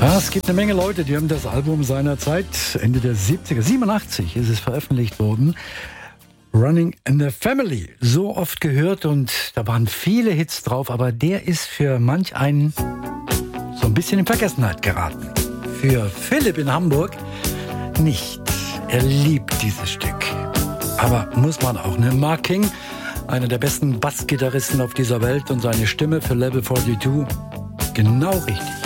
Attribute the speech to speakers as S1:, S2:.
S1: Ja, es gibt eine Menge Leute, die haben das Album seinerzeit, Ende der 70er, 87 ist es veröffentlicht worden, Running in the Family, so oft gehört und da waren viele Hits drauf, aber der ist für manch einen so ein bisschen in Vergessenheit geraten. Für Philipp in Hamburg nicht. Er liebt dieses Stück. Aber muss man auch, ne? Mark King, einer der besten Bassgitarristen auf dieser Welt und seine Stimme für Level 42, genau richtig.